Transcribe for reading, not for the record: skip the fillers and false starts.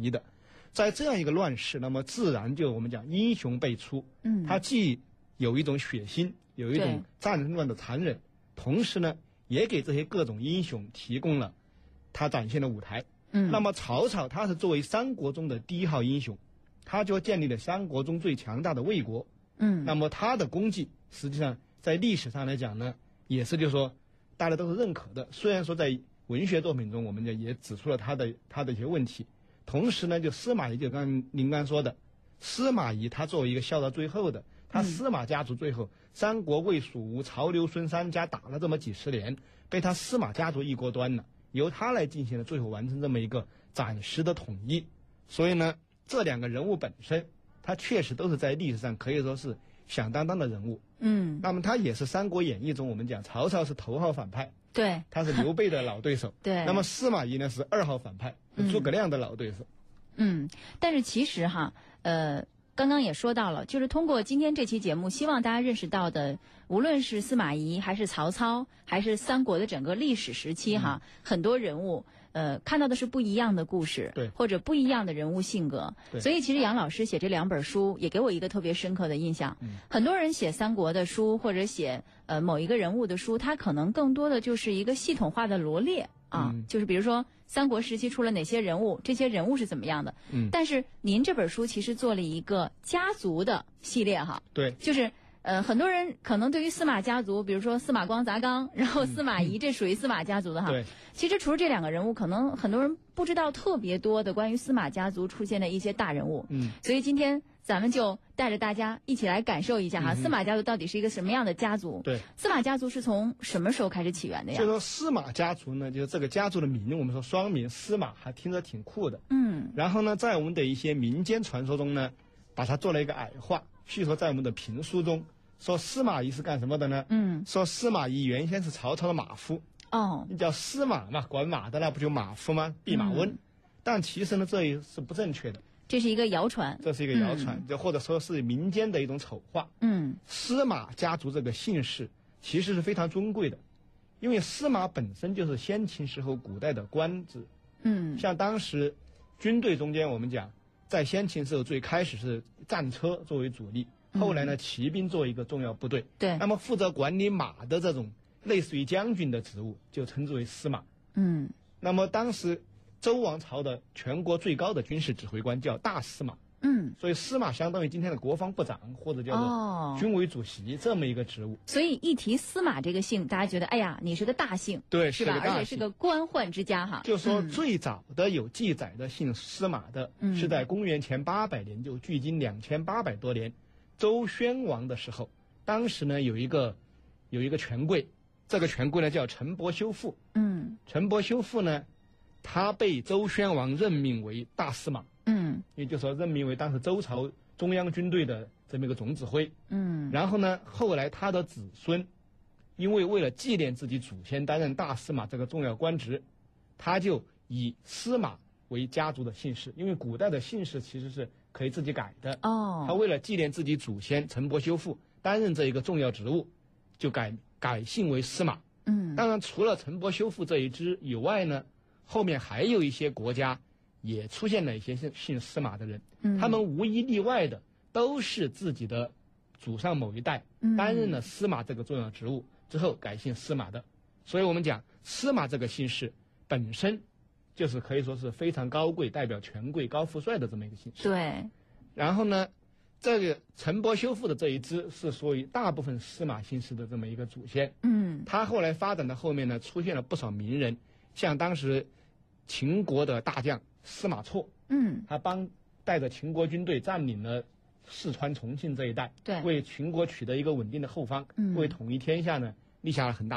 统一的。在这样一个乱世，那么自然就我们讲英雄辈出，它既有一种血腥，有一种战乱的残忍，同时呢，也给这些各种英雄提供了他展现的舞台。那么曹操他是作为三国中的第一号英雄，他就建立了三国中最强大的魏国。那么他的功绩实际上在历史上来讲呢，也是就是说大家都是认可的。虽然说在文学作品中，我们也指出了他的一些问题。同时呢，就司马懿，就您刚说的，司马懿他作为一个笑到最后的，他司马家族最后三国魏蜀吴曹刘孙三家打了这么几十年，被他司马家族一锅端了，由他来进行了最后完成这么一个暂时的统一。所以呢，这两个人物本身，他确实都是在历史上可以说是响当当的人物。那么他也是《三国演义》中我们讲曹操是头号反派， 对， 他是刘备的老对手。 对， 那么司马懿呢是二号反派，是诸葛亮的老对手。 但是其实哈，刚刚也说到了，就是通过今天这期节目，希望大家认识到的，无论是司马懿还是曹操，还是三国的整个历史时期哈，很多人物看到的是不一样的故事， 对， 或者不一样的人物性格。所以其实杨老师写这两本书也给我一个特别深刻的印象。很多人写三国的书或者写某一个人物的书，他可能更多的就是一个系统化的罗列。就是比如说三国时期出了哪些人物，这些人物是怎么样的。但是您这本书其实做了一个家族的系列哈。 对， 就是很多人可能对于司马家族，比如说司马光砸缸，然后司马懿，这属于司马家族的哈。 对， 其实除了这两个人物，可能很多人不知道特别多的关于司马家族出现的一些大人物。所以今天咱们就带着大家一起来感受一下哈，司马家族到底是一个什么样的家族？ 对， 司马家族是从什么时候开始起源的呀？ 就说司马家族呢，就是这个家族的名，我们说双名司马，还听着挺酷的。然后呢，在我们的一些民间传说中呢，把它做了一个矮化。譬如说在我们的评书中说司马懿是干什么的呢？说司马懿原先是曹操的马夫。你叫司马嘛，管马的那不就马夫吗？弼马温。但其实呢，这也是不正确的。 这是一个谣传， 这是一个谣传，就或者说是民间的一种丑化。司马家族这个姓氏其实是非常尊贵的，因为司马本身就是先秦时候古代的官职。像当时军队中间，我们讲在先秦时候最开始是战车作为主力，后来呢骑兵作为一个重要部队。 对， 那么负责管理马的这种类似于将军的职务就称之为司马。那么当时周王朝的全国最高的军事指挥官叫大司马。所以司马相当于今天的国防部长或者叫做军委主席这么一个职务。 所以一提司马这个姓，大家觉得哎呀，你是个大姓， 对， 是吧？而且是个官宦之家哈。 就说最早的有记载的姓司马的，是在公元前800年，就距今2800多年，周宣王的时候，当时呢有一个权贵，这个权贵呢叫陈伯修父。陈伯修父呢，他被周宣王任命为大司马。也就是说任命为当时周朝中央军队的这么一个总指挥。然后呢，后来他的子孙因为为了纪念自己祖先担任大司马这个重要官职，他就以司马为家族的姓氏，因为古代的姓氏其实是可以自己改的。他为了纪念自己祖先陈伯修父担任这一个重要职务，就改姓为司马。当然除了陈伯修父这一支以外呢，后面还有一些国家也出现了一些姓司马的人。他们无一例外的都是自己的祖上某一代担任了司马这个重要职务之后改姓司马的。所以我们讲司马这个姓氏本身就是可以说是非常高贵，代表权贵高富帅的这么一个姓氏。 对。 然后呢，这个陈伯修父的这一支是属于大部分司马姓氏的这么一个祖先。他后来发展到后面呢，出现了不少名人，像当时秦国的大将司马错。他带着秦国军队占领了四川、重庆这一带， 对， 为秦国取得一个稳定的后方，为统一天下呢立下了很大